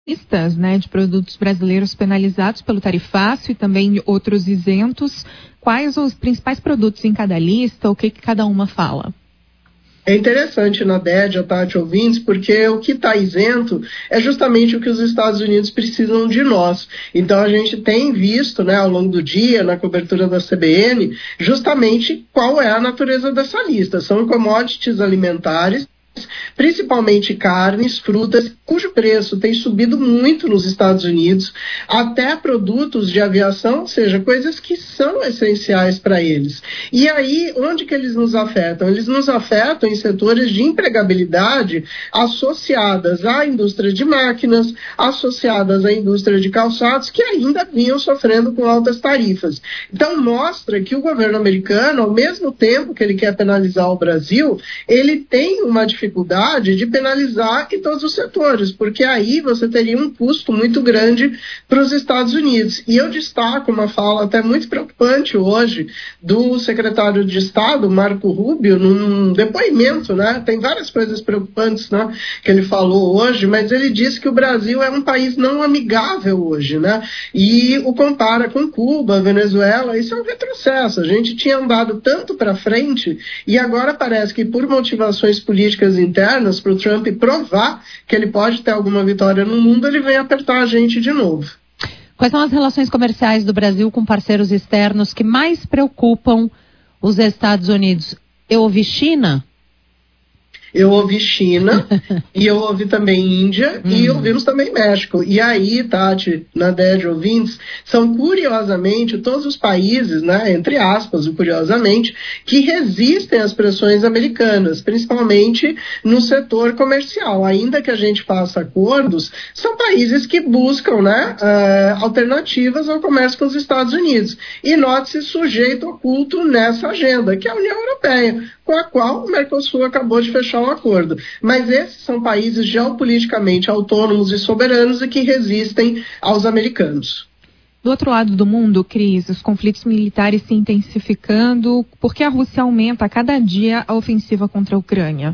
Listas, né, de produtos brasileiros penalizados pelo tarifaço e também outros isentos. Quais os principais produtos em cada lista? O que cada uma fala? É interessante, Nadédia, Tati, ouvintes, porque o que está isento é justamente o que os Estados Unidos precisam de nós. Então a gente tem visto, né, ao longo do dia, na cobertura da CBN, justamente qual é a natureza dessa lista. São commodities alimentares, principalmente carnes, frutas, cujo preço tem subido muito nos Estados Unidos, até produtos de aviação, ou seja, coisas que são essenciais para eles. E aí, onde que eles nos afetam? Eles nos afetam em setores de empregabilidade associadas à indústria de máquinas, associadas à indústria de calçados, que ainda vinham sofrendo com altas tarifas. Então, mostra que o governo americano, ao mesmo tempo que ele quer penalizar o Brasil, ele tem uma dificuldade de penalizar em todos os setores, porque aí você teria um custo muito grande para os Estados Unidos. E eu destaco uma fala até muito preocupante hoje do secretário de Estado, Marco Rubio, num depoimento, né? Tem várias coisas preocupantes, né, que ele falou hoje, mas ele disse que o Brasil é um país não amigável hoje, né? E o compara com Cuba, Venezuela. Isso é um retrocesso. A gente tinha andado tanto para frente e agora parece que por motivações políticas internas, para o Trump provar que ele pode ter alguma vitória no mundo, ele vem apertar a gente de novo. Quais são as relações comerciais do Brasil com parceiros externos que mais preocupam os Estados Unidos? Eu ouvi China? Eu ouvi China, e eu ouvi também Índia, e ouvimos também México. E aí, Tati, Nadédia, ouvintes, são curiosamente todos os países, né, entre aspas, o curiosamente, que resistem às pressões americanas, principalmente no setor comercial. Ainda que a gente faça acordos, são países que buscam, né, alternativas ao comércio com os Estados Unidos. E note-se sujeito oculto nessa agenda, que é a União Europeia, com a qual o Mercosul acabou de fechar um acordo. Mas esses são países geopoliticamente autônomos e soberanos e que resistem aos americanos. Do outro lado do mundo, Cris, os conflitos militares se intensificando, porque a Rússia aumenta a cada dia a ofensiva contra a Ucrânia.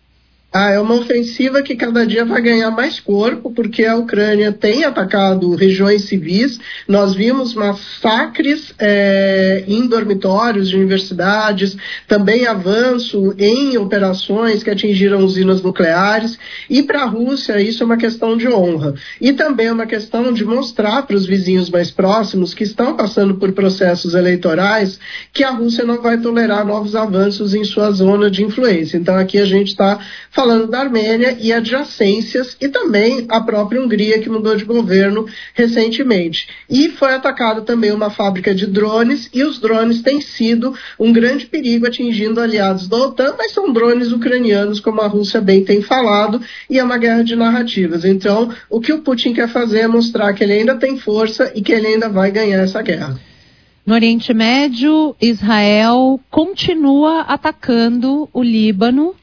É uma ofensiva que cada dia vai ganhar mais corpo, porque a Ucrânia tem atacado regiões civis. Nós vimos massacres em dormitórios de universidades, também avanço em operações que atingiram usinas nucleares. E para a Rússia isso é uma questão de honra. E também é uma questão de mostrar para os vizinhos mais próximos que estão passando por processos eleitorais que a Rússia não vai tolerar novos avanços em sua zona de influência. Então aqui a gente está falando da Armênia e adjacências e também a própria Hungria, que mudou de governo recentemente. E foi atacada também uma fábrica de drones, e os drones têm sido um grande perigo atingindo aliados da OTAN, mas são drones ucranianos, como a Rússia bem tem falado, e é uma guerra de narrativas. Então, o que o Putin quer fazer é mostrar que ele ainda tem força e que ele ainda vai ganhar essa guerra. No Oriente Médio, Israel continua atacando o Líbano.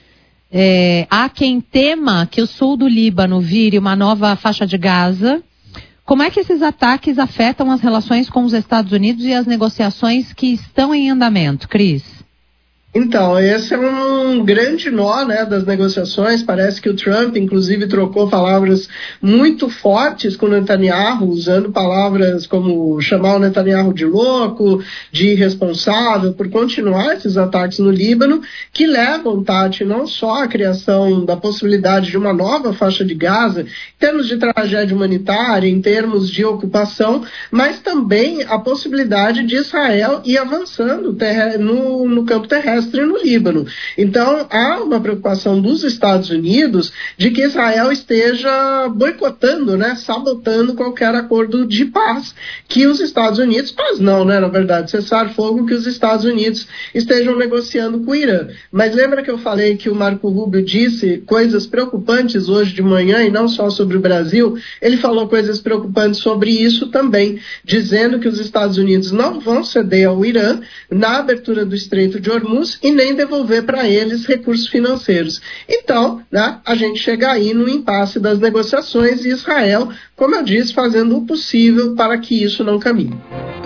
Há quem tema que o sul do Líbano vire uma nova faixa de Gaza. Como é que esses ataques afetam as relações com os Estados Unidos e as negociações que estão em andamento, Cris? Então, esse é um grande nó, né, das negociações. Parece que o Trump, inclusive, trocou palavras muito fortes com o Netanyahu, usando palavras como chamar o Netanyahu de louco, de irresponsável, por continuar esses ataques no Líbano, que levam, Tati, não só à criação da possibilidade de uma nova faixa de Gaza, em termos de tragédia humanitária, em termos de ocupação, mas também a possibilidade de Israel ir avançando no campo terrestre no Líbano. Então, há uma preocupação dos Estados Unidos de que Israel esteja boicotando, né, sabotando qualquer acordo de paz que os Estados Unidos, paz não, né, na verdade, cessar-fogo que os Estados Unidos estejam negociando com o Irã. Mas lembra que eu falei que o Marco Rubio disse coisas preocupantes hoje de manhã, e não só sobre o Brasil? Ele falou coisas preocupantes sobre isso também, dizendo que os Estados Unidos não vão ceder ao Irã na abertura do Estreito de Hormuz e nem devolver para eles recursos financeiros. Então, né, a gente chega aí no impasse das negociações e Israel, como eu disse, fazendo o possível para que isso não caminhe.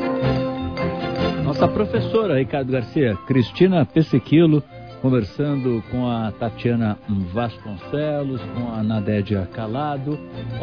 Nossa professora, Ricardo Garcia, Cristina Pessequilo, conversando com a Tatiana Vasconcelos, com a Nadédia Calado.